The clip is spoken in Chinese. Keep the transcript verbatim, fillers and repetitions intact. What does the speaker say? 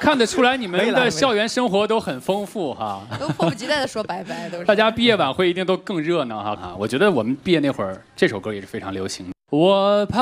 看得出来你们的校园生活都很丰富哈， 都迫不及待的说拜拜，都是。 大家毕业晚会一定都更热闹哈。我觉得我们毕业那会儿，这首歌也是非常流行的。我怕